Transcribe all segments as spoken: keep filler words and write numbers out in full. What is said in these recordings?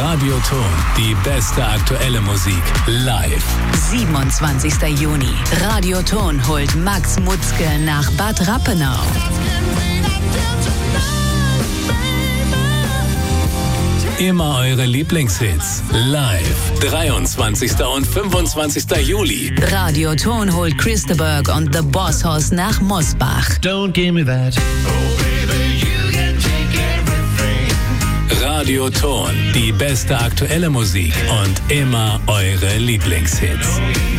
Radioton, die beste aktuelle Musik, live. siebenundzwanzigster Juni. Radioton holt Max Mutzke nach Bad Rappenau. Immer eure Lieblingshits, live. dreiundzwanzigster und fünfundzwanzigster Juli. Radioton holt Christeberg und The Boss Hoss nach Mosbach. Don't give me that. Oh baby, you can take everything. Radioton, die beste aktuelle Musik und immer eure Lieblingshits.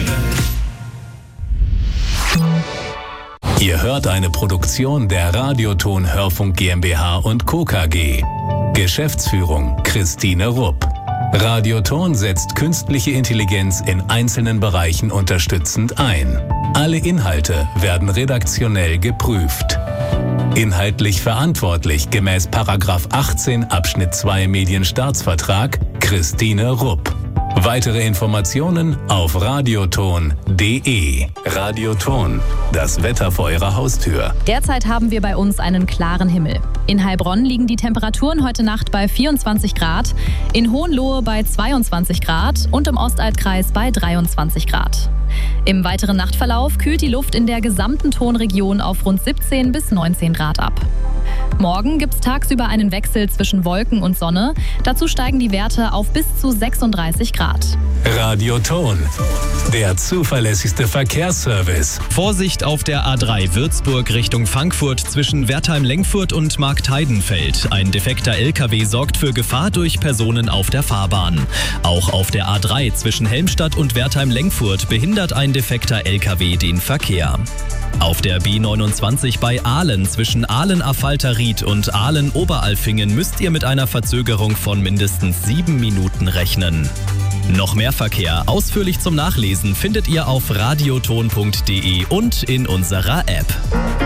Ihr hört eine Produktion der Radioton Hörfunk GmbH und Co. K G. Geschäftsführung Christine Rupp. Radioton setzt künstliche Intelligenz in einzelnen Bereichen unterstützend ein. Alle Inhalte werden redaktionell geprüft. Inhaltlich verantwortlich gemäß Paragraph achtzehn Abschnitt zwei Medienstaatsvertrag Christine Rupp. Weitere Informationen auf radioton punkt de. Radioton, das Wetter vor Ihrer Haustür. Derzeit haben wir bei uns einen klaren Himmel. In Heilbronn liegen die Temperaturen heute Nacht bei vierundzwanzig Grad, in Hohenlohe bei zweiundzwanzig Grad und im Ostaltkreis bei dreiundzwanzig Grad. Im weiteren Nachtverlauf kühlt die Luft in der gesamten Tonregion auf rund siebzehn bis neunzehn Grad ab. Morgen gibt es tagsüber einen Wechsel zwischen Wolken und Sonne. Dazu steigen die Werte auf bis zu sechsunddreißig Grad. Radioton, der zuverlässigste Verkehrsservice. Vorsicht auf der A drei Würzburg Richtung Frankfurt zwischen Wertheim-Lengfurt und Marktheidenfeld. Ein defekter L K W sorgt für Gefahr durch Personen auf der Fahrbahn. Auch auf der A drei zwischen Helmstadt und Wertheim-Lengfurt behindert ein defekter L K W den Verkehr. Auf der B neunundzwanzig bei Ahlen zwischen Ahlen-Affalterried und Ahlen-Oberalfingen müsst ihr mit einer Verzögerung von mindestens sieben Minuten rechnen. Noch mehr Verkehr ausführlich zum Nachlesen findet ihr auf radioton punkt de und in unserer App.